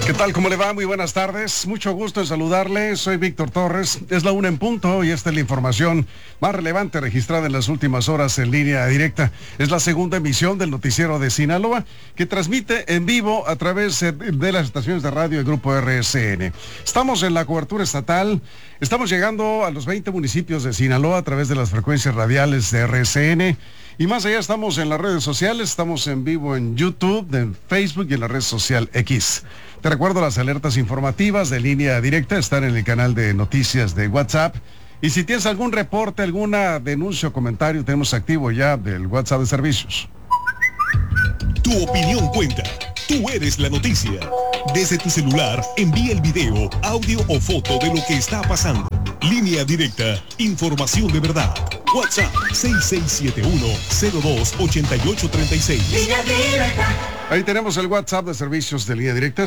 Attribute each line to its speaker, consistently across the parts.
Speaker 1: ¿Qué tal? ¿Cómo le va? Muy buenas tardes. Mucho gusto en saludarle. Soy Víctor Torres. Es la 1 en punto y esta es la información más relevante registrada en las últimas horas en línea directa. Es la segunda emisión del noticiero de Sinaloa que transmite en vivo a través de las estaciones de radio del Grupo RSN. Estamos en la cobertura estatal. Estamos llegando a los 20 municipios de Sinaloa a través de las frecuencias radiales de RSN. Y más allá estamos en las redes sociales, estamos en vivo en YouTube, en Facebook y en la red social X. Te recuerdo las alertas informativas de línea directa están en el canal de noticias de WhatsApp. Y si tienes algún reporte, alguna denuncia o comentario, tenemos activo ya del WhatsApp de servicios.
Speaker 2: Tu opinión cuenta. Tú eres la noticia. Desde tu celular, envía el video, audio o foto de lo que está pasando. Línea directa, información de verdad. WhatsApp 6671-028836.
Speaker 3: Línea directa.
Speaker 1: Ahí tenemos el WhatsApp de servicios de línea directa,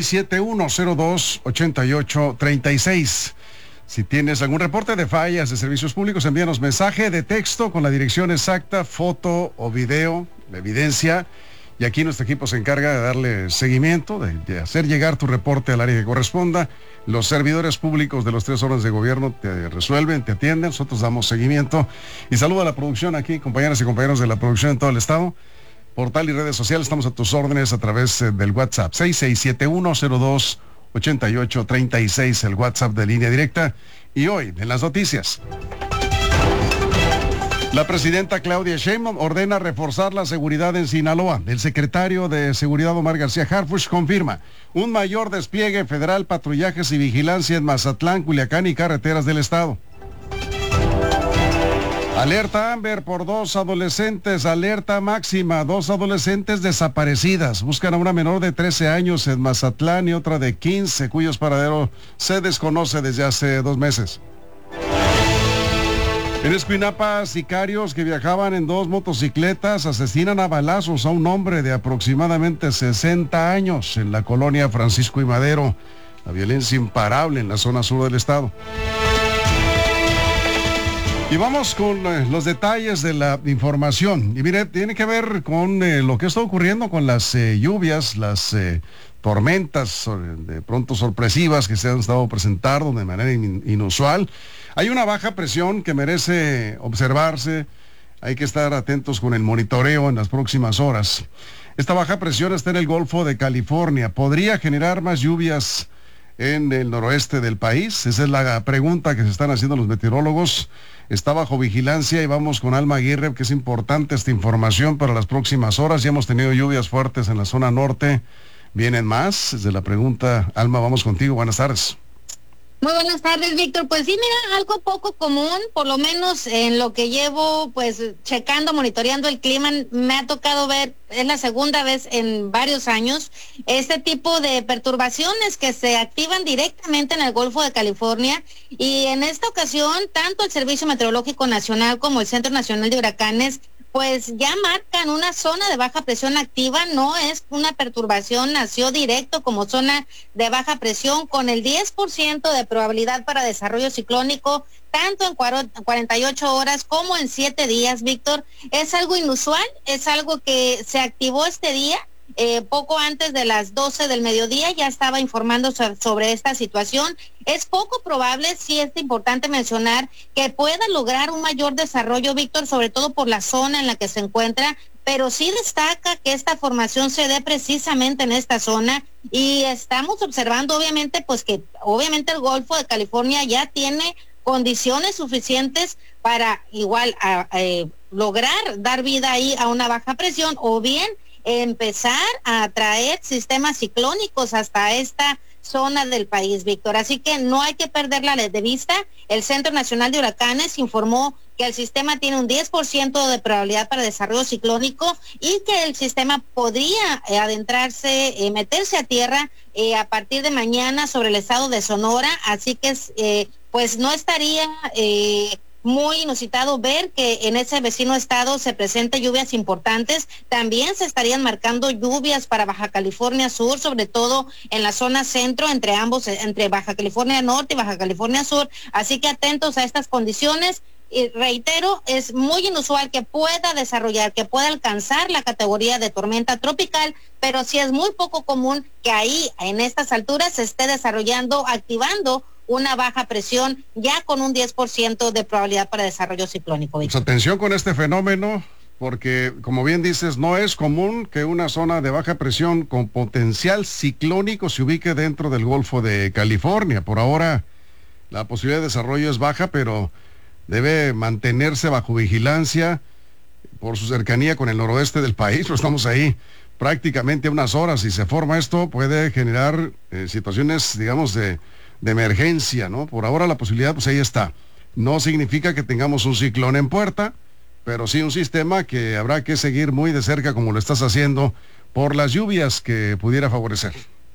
Speaker 1: 6671-028836. Si tienes algún reporte de fallas de servicios públicos, envíanos mensaje de texto con la dirección exacta, foto o video de evidencia. Y aquí nuestro equipo se encarga de darle seguimiento, de hacer llegar tu reporte al área que corresponda. Los servidores públicos de los 3 órdenes de gobierno te resuelven, te atienden, nosotros damos seguimiento. Y saludo a la producción aquí, compañeras y compañeros de la producción en todo el estado. Portal y redes sociales, estamos a tus órdenes a través del WhatsApp, 6671-028836, el WhatsApp de línea directa. Y hoy, en las noticias. La presidenta Claudia Sheinbaum ordena reforzar la seguridad en Sinaloa. El secretario de Seguridad Omar García Harfuch confirma un mayor despliegue federal, patrullajes y vigilancia en Mazatlán, Culiacán y carreteras del estado. Alerta Amber por 2 adolescentes, alerta máxima, 2 adolescentes desaparecidas. Buscan a una menor de 13 años en Mazatlán y otra de 15, cuyos paraderos se desconoce desde hace 2 meses. En Escuinapa, sicarios que viajaban en 2 motocicletas asesinan a balazos a un hombre de aproximadamente 60 años en la colonia Francisco y Madero. La violencia imparable en la zona sur del estado. Y vamos con los detalles de la información. Y mire, tiene que ver con lo que está ocurriendo con las lluvias, las tormentas de pronto sorpresivas que se han estado presentando de manera inusual. Hay una baja presión que merece observarse. Hay que estar atentos con el monitoreo en las próximas horas. Esta baja presión está en el Golfo de California. ¿Podría generar más lluvias en el noroeste del país? Esa es la pregunta que se están haciendo los meteorólogos. Está bajo vigilancia y vamos con Alma Aguirre, que es importante esta información para las próximas horas. Ya hemos tenido lluvias fuertes en la zona norte. ¿Vienen más? Desde la pregunta, Alma, vamos contigo. Buenas tardes.
Speaker 4: Muy buenas tardes, Víctor. Pues sí, mira, algo poco común, por lo menos en lo que llevo, pues, checando, monitoreando el clima, me ha tocado ver, es la segunda vez en varios años, este tipo de perturbaciones que se activan directamente en el Golfo de California, y en esta ocasión, tanto el Servicio Meteorológico Nacional como el Centro Nacional de Huracanes pues ya marcan una zona de baja presión activa. No es una perturbación, nació directo como zona de baja presión con el 10% de probabilidad para desarrollo ciclónico, tanto en 48 horas como en 7 días, Víctor. Es algo inusual, es algo que se activó este día. Poco antes de las 12 del mediodía ya estaba informando sobre esta situación. Es poco probable, sí es importante mencionar, que pueda lograr un mayor desarrollo, Víctor, sobre todo por la zona en la que se encuentra, pero sí destaca que esta formación se dé precisamente en esta zona, y estamos observando obviamente pues que obviamente el Golfo de California ya tiene condiciones suficientes para igual lograr dar vida ahí a una baja presión, o bien empezar a atraer sistemas ciclónicos hasta esta zona del país, Víctor. Así que no hay que perderla de vista. El Centro Nacional de Huracanes informó que el sistema tiene un 10% de probabilidad para desarrollo ciclónico y que el sistema podría adentrarse, meterse a tierra a partir de mañana sobre el estado de Sonora. Así que pues no estaría muy inusitado ver que en ese vecino estado se presenten lluvias importantes. También se estarían marcando lluvias para Baja California Sur, sobre todo en la zona centro, entre Baja California Norte y Baja California Sur. Así que atentos a estas condiciones. Y reitero, es muy inusual que pueda desarrollar, que pueda alcanzar la categoría de tormenta tropical, pero sí es muy poco común que ahí, en estas alturas, se esté desarrollando, activando una baja presión ya con un 10% de probabilidad para desarrollo ciclónico.
Speaker 1: Pues atención con este fenómeno, porque como bien dices, no es común que una zona de baja presión con potencial ciclónico se ubique dentro del Golfo de California. Por ahora, la posibilidad de desarrollo es baja, pero debe mantenerse bajo vigilancia por su cercanía con el noroeste del país. Pero estamos ahí prácticamente a unas horas. Si se forma esto, puede generar situaciones, digamos, de emergencia, ¿no? Por ahora la posibilidad, pues ahí está. No significa que tengamos un ciclón en puerta, pero sí un sistema que habrá que seguir muy de cerca, como lo estás haciendo, por las lluvias que pudiera favorecer.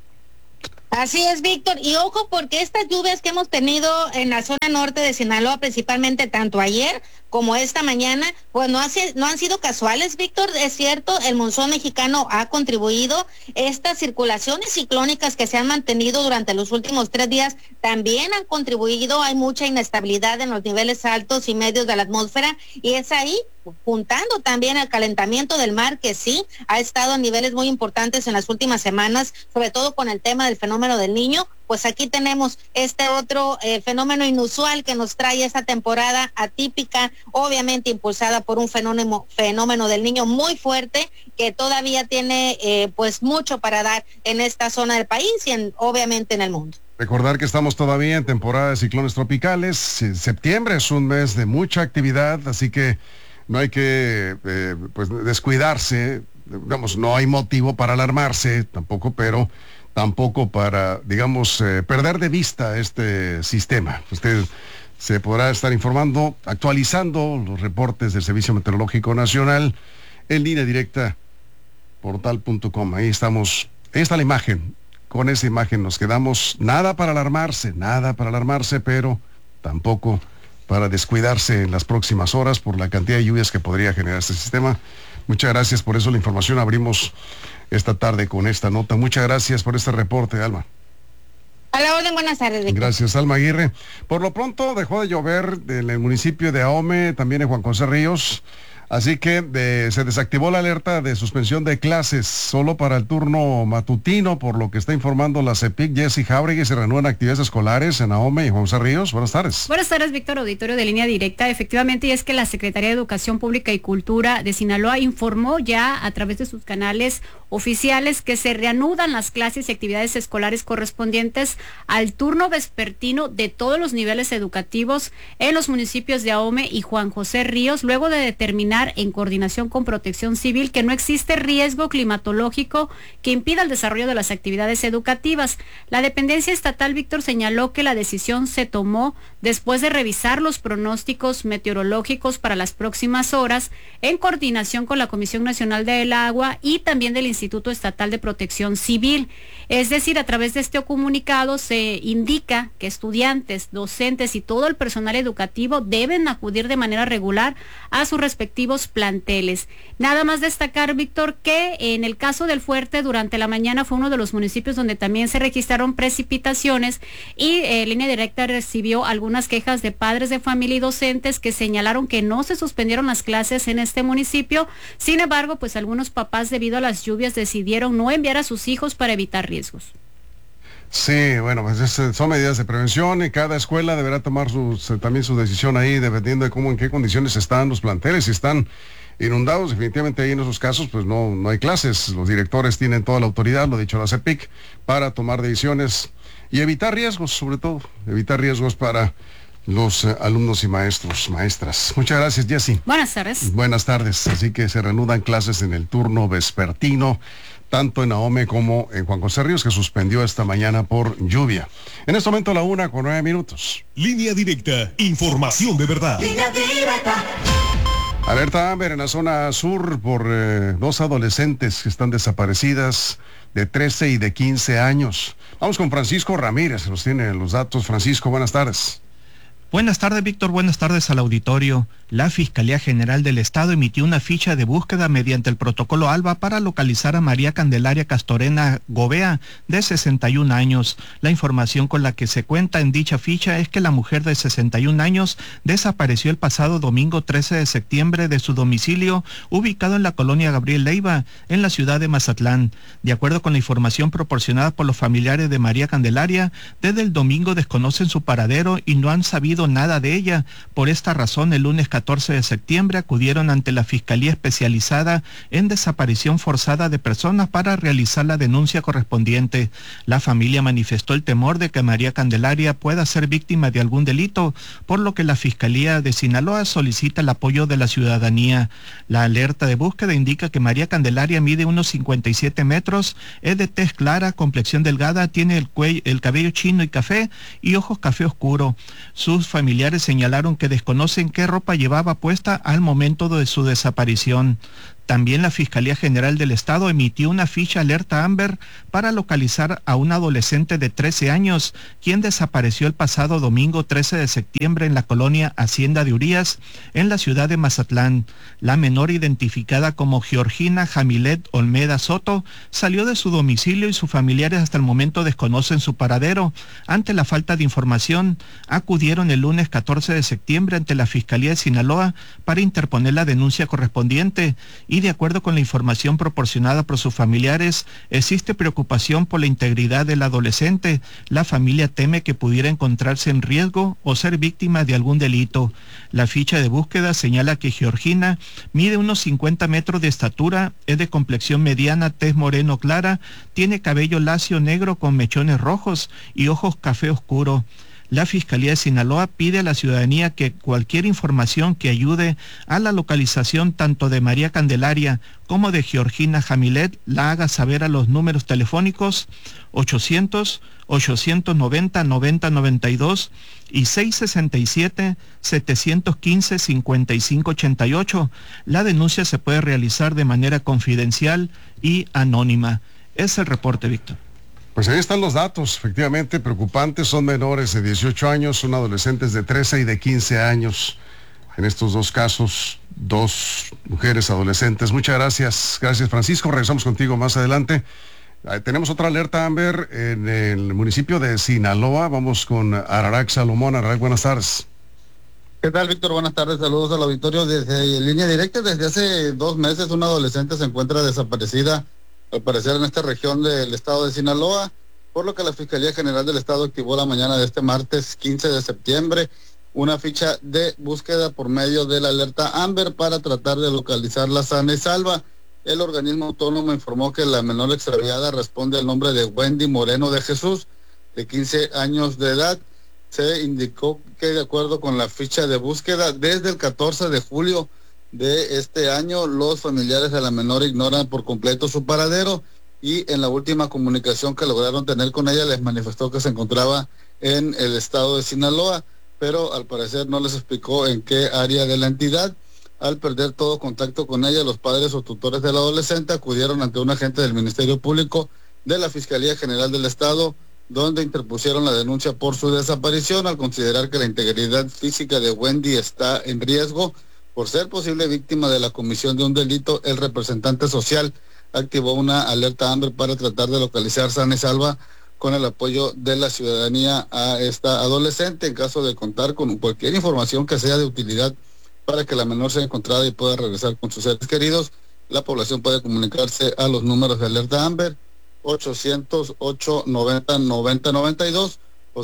Speaker 4: Así es, Víctor, y ojo porque estas lluvias que hemos tenido en la zona norte de Sinaloa, principalmente tanto ayer como esta mañana, pues no han sido casuales, Víctor. Es cierto, el monzón mexicano ha contribuido. Estas circulaciones ciclónicas que se han mantenido durante los últimos 3 días también han contribuido. Hay mucha inestabilidad en los niveles altos y medios de la atmósfera, y es ahí, juntando también el calentamiento del mar, que sí ha estado a niveles muy importantes en las últimas semanas, sobre todo con el tema del fenómeno del Niño. Pues aquí tenemos este otro fenómeno inusual que nos trae esta temporada atípica, obviamente impulsada por un fenómeno del Niño muy fuerte, que todavía tiene pues mucho para dar en esta zona del país y obviamente en el mundo.
Speaker 1: Recordar que estamos todavía en temporada de ciclones tropicales. Septiembre es un mes de mucha actividad, así que no hay que pues descuidarse. Digamos, no hay motivo para alarmarse tampoco, pero tampoco para, digamos, perder de vista este sistema. Usted se podrá estar informando, actualizando los reportes del Servicio Meteorológico Nacional en línea directa, portal.com. Ahí estamos, ahí está la imagen. Con esa imagen nos quedamos. Nada para alarmarse, pero tampoco para descuidarse en las próximas horas por la cantidad de lluvias que podría generar este sistema. Muchas gracias por eso la información. Abrimos esta tarde con esta nota. Muchas gracias por este reporte, Alma.
Speaker 4: A la orden, buenas tardes, Víctor.
Speaker 1: Gracias, Alma Aguirre. Por lo pronto dejó de llover en el municipio de Ahome, también en Juan José Ríos. Así que se desactivó la alerta de suspensión de clases solo para el turno matutino, por lo que está informando la CEPIC. Jessy Jauregui, se reanudan actividades escolares en Ahome y Juan José Ríos. Buenas tardes.
Speaker 3: Buenas tardes, Víctor, auditorio de Línea Directa. Efectivamente, y es que la Secretaría de Educación Pública y Cultura de Sinaloa informó ya a través de sus canales oficiales que se reanudan las clases y actividades escolares correspondientes al turno vespertino de todos los niveles educativos en los municipios de Ahome y Juan José Ríos, luego de determinar en coordinación con Protección Civil que no existe riesgo climatológico que impida el desarrollo de las actividades educativas. La dependencia estatal, Víctor, señaló que la decisión se tomó después de revisar los pronósticos meteorológicos para las próximas horas en coordinación con la Comisión Nacional del Agua y también del Instituto Estatal de Protección Civil. Es decir, a través de este comunicado se indica que estudiantes, docentes y todo el personal educativo deben acudir de manera regular a sus respectivos planteles. Nada más destacar, Víctor, que en el caso del Fuerte, durante la mañana fue uno de los municipios donde también se registraron precipitaciones y Línea Directa recibió algunas quejas de padres de familia y docentes que señalaron que no se suspendieron las clases en este municipio. Sin embargo, pues algunos papás, debido a las lluvias, decidieron no enviar a sus hijos para evitar riesgos.
Speaker 1: Sí, bueno, pues son medidas de prevención y cada escuela deberá tomar también su decisión ahí, dependiendo de cómo, en qué condiciones están los planteles. Si están inundados, definitivamente ahí en esos casos, pues no hay clases. Los directores tienen toda la autoridad, lo ha dicho la CEPIC, para tomar decisiones y evitar riesgos, sobre todo, evitar riesgos para los alumnos y maestras. Muchas gracias, Jessy.
Speaker 3: Buenas tardes.
Speaker 1: Buenas tardes. Así que se reanudan clases en el turno vespertino, tanto en Ahome como en Juan José Ríos, que suspendió esta mañana por lluvia. En este momento 1:09.
Speaker 2: Línea Directa, información de verdad.
Speaker 5: Línea Directa.
Speaker 1: Alerta Amber en la zona sur por 2 adolescentes que están desaparecidas, de 13 y de 15 años. Vamos con Francisco Ramírez, nos tiene los datos. Francisco, buenas tardes.
Speaker 5: Buenas tardes, Víctor. Buenas tardes al auditorio. La Fiscalía General del Estado emitió una ficha de búsqueda mediante el protocolo ALBA para localizar a María Candelaria Castorena Gobea, de 61 años. La información con la que se cuenta en dicha ficha es que la mujer de 61 años desapareció el pasado domingo 13 de septiembre de su domicilio, ubicado en la colonia Gabriel Leiva, en la ciudad de Mazatlán. De acuerdo con la información proporcionada por los familiares de María Candelaria, desde el domingo desconocen su paradero y no han sabido nada de ella. Por esta razón, el lunes 14 de septiembre acudieron ante la Fiscalía Especializada en Desaparición Forzada de Personas para realizar la denuncia correspondiente. La familia manifestó el temor de que María Candelaria pueda ser víctima de algún delito, por lo que la Fiscalía de Sinaloa solicita el apoyo de la ciudadanía. La alerta de búsqueda indica que María Candelaria mide unos 57 metros, es de tez clara, complexión delgada, tiene el cabello chino y café y ojos café oscuro. Sus familiares señalaron que desconocen qué ropa llevaba puesta al momento de su desaparición. También la Fiscalía General del Estado emitió una ficha alerta Amber para localizar a un adolescente de 13 años, quien desapareció el pasado domingo 13 de septiembre en la colonia Hacienda de Urias, en la ciudad de Mazatlán. La menor, identificada como Georgina Jamilet Olmeda Soto, salió de su domicilio y sus familiares hasta el momento desconocen su paradero. Ante la falta de información, acudieron el lunes 14 de septiembre ante la Fiscalía de Sinaloa para interponer la denuncia correspondiente. Y de acuerdo con la información proporcionada por sus familiares, existe preocupación por la integridad del adolescente. La familia teme que pudiera encontrarse en riesgo o ser víctima de algún delito. La ficha de búsqueda señala que Georgina mide unos 50 metros de estatura, es de complexión mediana, tez moreno clara, tiene cabello lacio negro con mechones rojos y ojos café oscuro. La Fiscalía de Sinaloa pide a la ciudadanía que cualquier información que ayude a la localización tanto de María Candelaria como de Georgina Jamilet la haga saber a los números telefónicos 800-890-9092 y 667-715-5588. La denuncia se puede realizar de manera confidencial y anónima. Es el reporte, Víctor.
Speaker 1: Pues ahí están los datos, efectivamente preocupantes, son menores de 18 años, son adolescentes de 13 y de 15 años. En estos dos casos, dos mujeres adolescentes. Muchas gracias, gracias Francisco, regresamos contigo más adelante. Tenemos otra alerta, Amber, en el municipio de Sinaloa, vamos con Ararac Salomón. Ararac, buenas tardes.
Speaker 6: ¿Qué tal, Víctor? Buenas tardes, saludos al auditorio. Desde línea directa, desde hace 2 meses, una adolescente se encuentra desaparecida, al parecer en esta región del estado de Sinaloa, por lo que la Fiscalía General del Estado activó la mañana de este martes 15 de septiembre una ficha de búsqueda por medio de la alerta Amber para tratar de localizarla sana y salva. El organismo autónomo informó que la menor extraviada responde al nombre de Wendy Moreno de Jesús, de 15 años de edad. Se indicó que de acuerdo con la ficha de búsqueda, desde el 14 de julio de este año, los familiares de la menor ignoran por completo su paradero y en la última comunicación que lograron tener con ella les manifestó que se encontraba en el estado de Sinaloa, pero al parecer no les explicó en qué área de la entidad. Al perder todo contacto con ella, los padres o tutores del adolescente acudieron ante un agente del Ministerio Público de la Fiscalía General del Estado, donde interpusieron la denuncia por su desaparición al considerar que la integridad física de Wendy está en riesgo. Por ser posible víctima de la comisión de un delito, el representante social activó una alerta Amber para tratar de localizar sana y salva con el apoyo de la ciudadanía a esta adolescente. En caso de contar con cualquier información que sea de utilidad para que la menor sea encontrada y pueda regresar con sus seres queridos, la población puede comunicarse a los números de alerta Amber 800-890-9092 o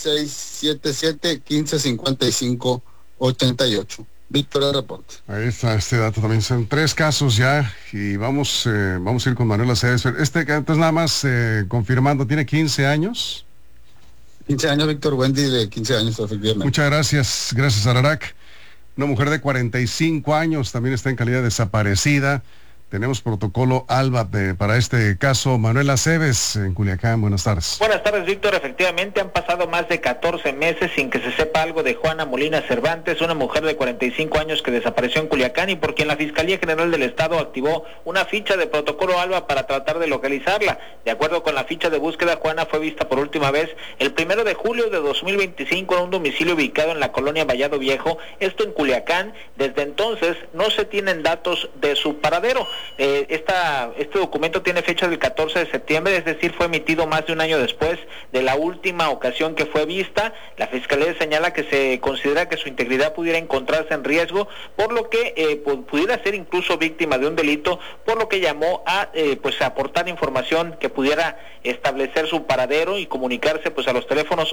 Speaker 6: 6677-1555-88. Víctor, el reporte.
Speaker 1: Ahí está este dato también. Son 3 casos ya y vamos a ir con Manuel Aceves. Entonces nada más confirmando, ¿tiene 15 años?
Speaker 6: 15 años, Víctor. Wendy de 15 años, efectivamente.
Speaker 1: Muchas gracias. Gracias, Ararac. Una mujer de 45 años también está en calidad desaparecida. tenemos protocolo ALBA para este caso. Manuel Aceves, en Culiacán, buenas tardes.
Speaker 7: Buenas tardes, Víctor. Efectivamente, han pasado más de 14 meses sin que se sepa algo de Juana Molina Cervantes, una mujer de 45 años que desapareció en Culiacán y por quien la Fiscalía General del Estado activó una ficha de protocolo ALBA para tratar de localizarla. De acuerdo con la ficha de búsqueda, Juana fue vista por última vez el 1 de julio de 2025 en un domicilio ubicado en la colonia Vallado Viejo, esto en Culiacán. Desde entonces no se tienen datos de su paradero. Este documento tiene fecha del 14 de septiembre, es decir, fue emitido más de un año después de la última ocasión que fue vista. La Fiscalía señala que se considera que su integridad pudiera encontrarse en riesgo, por lo que pudiera ser incluso víctima de un delito, por lo que llamó a aportar información que pudiera establecer su paradero y comunicarse a los teléfonos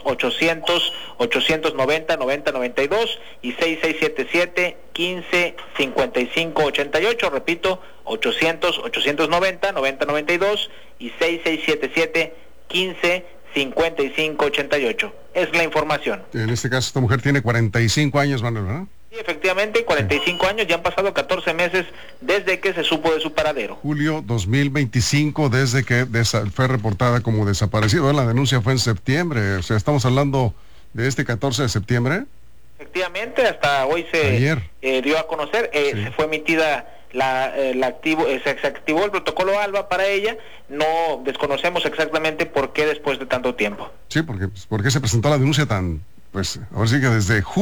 Speaker 7: 800-890-9092 y 6677-155588, repito, 800-890-9092 y 6677-155588. Es la información.
Speaker 1: En este caso, esta mujer tiene 45 años, Manuel, ¿verdad?
Speaker 7: Sí, efectivamente, 45 años, ya han pasado 14 meses desde que se supo de su paradero.
Speaker 1: Julio 2025, desde que fue reportada como desaparecida. La denuncia fue en septiembre, o sea, estamos hablando de este 14 de septiembre.
Speaker 7: Efectivamente, hasta hoy se dio a conocer, se fue emitida se activó el protocolo ALBA para ella. No desconocemos exactamente por qué después de tanto tiempo.
Speaker 1: Sí, porque se presentó la denuncia ahora sí que desde julio.